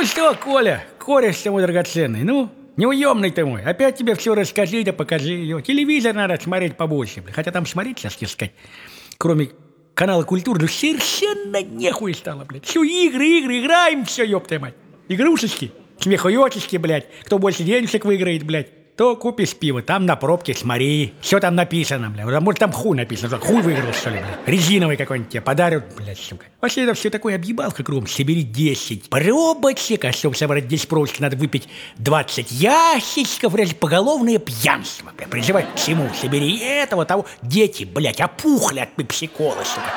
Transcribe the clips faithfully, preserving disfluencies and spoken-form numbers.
что, Коля, кореш ты мой драгоценный, ну, неуемный ты мой. Опять тебе все расскажи да покажи. Ее. Телевизор надо смотреть побольше. Бля. Хотя там смотреть, сейчас тебе сказать, кроме канала «Культура», ну совершенно нехуй стало, блядь. Все игры, игры, играем, все, ёпта мать. Игрушечки, смехуёчечки, блядь. Кто больше денежек выиграет, блядь, то купишь пиво, там на пробке смотри. Все там написано, блядь. Может, там хуй написано. Хуй выиграл, что ли, блядь. Резиновый какой-нибудь тебе подарят, блядь, сука. Вообще это все такое объебалка кругом. Собери десять пробочек, а чтобы собрать десять пробочек, надо выпить двадцать ящичков, блядь, поголовное пьянство, блядь. Призывай к всему. Собери этого, того. Дети, блядь, опухли от пепсикола, сука.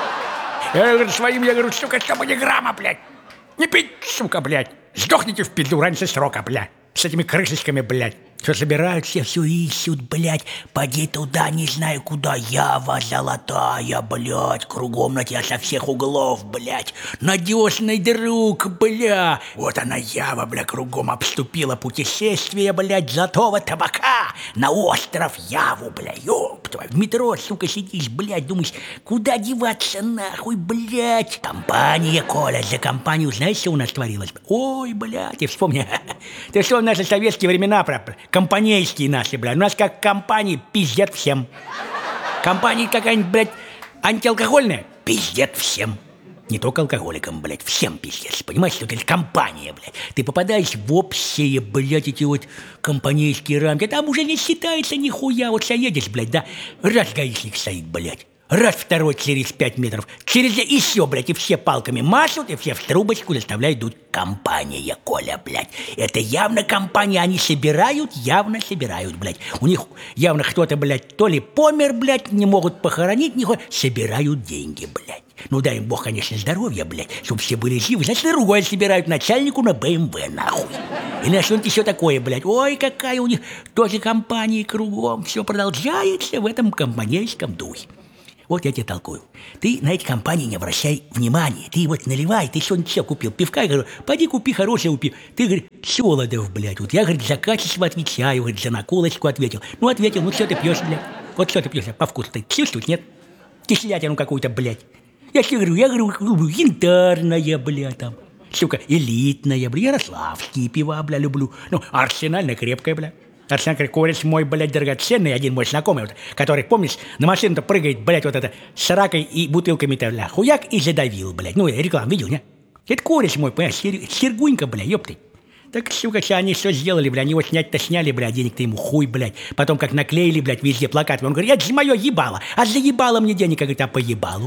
Я говорю, своим, я говорю, сука, чтобы ни грамма, блядь. Не пить, сука, блядь. Сдохните в пизду раньше срока, блядь. С этими крышечками, блядь. Все собирают, все все ищут, блядь. Поди туда, не знаю куда. Ява золотая, блядь. Кругом на тебя со всех углов, блядь. Надежный друг, бля. Вот она, Ява, бля, кругом обступила путешествие, блядь, золотого табака. На остров Яву, бля, ёб твою. В метро, сука, сидишь, блядь, думаешь, куда деваться нахуй, блядь. Компания, Коля, за компанию, знаешь, что у нас творилось? Ой, блядь, ты вспомни. Ты что, в наши советские времена, про компанейские наши, блядь. У нас как компании пиздец всем. Компания какая-нибудь, блядь, антиалкогольная, пиздец всем. Не только алкоголикам, блядь, всем пиздец. Понимаешь, что это компания, блядь. Ты попадаешь в общие, блядь, эти вот компанейские рамки. Там уже не считается нихуя. Вот едешь, блядь, да, раз гаишник стоит, блядь. Раз, второй через пять метров. Через еще, блядь, и все палками машут, и все в трубочку заставляют дуть. Компания, Коля, блядь. Это явно компания. Они собирают, явно собирают, блядь. У них явно кто-то, блядь, то ли помер, блядь, не могут похоронить, нихуя. Собирают деньги, блядь. Ну, дай им бог, конечно, здоровья, блядь, чтобы все были живы. Значит, другое собирают начальнику на БМВ, нахуй. И на что-нибудь еще такое, блядь. Ой, какая у них тоже компания кругом. Все продолжается в этом компанейском духе. Вот я тебе толкую. Ты на эти компании не обращай внимания. Ты вот наливай, ты что-нибудь все купил. Пивка, я говорю, пойди купи хорошее пиво. Ты, говорит, Солодов, блядь. Вот я, говорит, за качество отвечаю, говорит, за наколочку ответил. Ну, ответил, ну, что ты пьешь, блядь? Вот что ты пьешь, по вкусу ты чувствуешь, нет? Кислятину какую-то, блядь. Я тебе говорю, я говорю, янтарная, блядь, там. Сука, элитная, блядь, ярославские пива, блядь, люблю. Ну, арсенальная, крепкая, блядь. Арсенал кореш мой, блядь, драгоценный, один мой знакомый, вот, который, помнишь, на машину-то прыгает, блядь, вот это, с ракой и бутылками-то, бля, хуяк и задавил, блядь. Ну, я рекламу видел, не? Это кореш мой, понимаешь, сер... Сергунька, бля, ёпты. Так, сука, что они что сделали, бля, они его снять-то сняли, бля, денег-то ему хуй, блядь. Потом как наклеили, блядь, везде плакаты. Он говорит, это же мое ебало, а заебало мне денег, говорит, а по ебалу.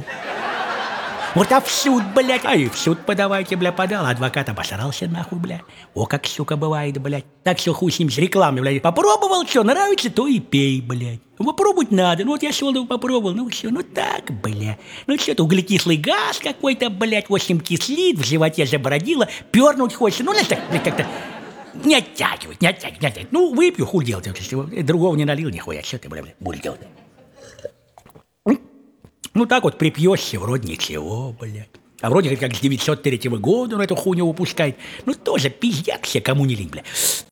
Вот а в суд, блядь, а и в суд подавайте, бля, подал, адвокат обосрался нахуй, бля. О, как, сука, бывает, блядь. Так что хуй с ним, с рекламой, блядь. Попробовал, что, нравится, то и пей, блядь. Попробовать надо, ну вот я Солодов попробовал, ну все, ну так, бля. Ну что-то углекислый газ какой-то, блядь, в общем, кислит, в животе забородило, пернуть хочется, ну, знаешь, так, блядь, как-то не оттягивать, не оттягивать, не оттягивать. Ну, выпью, хуй делать, другого не налил, нихуя, что ты, бля, бля, будешь делать. Ну, так вот припьешься, вроде ничего, блядь. А вроде как с девятьсот третьего года он эту хуйню выпускает. Ну, тоже пиздяк все, кому не лень, блядь.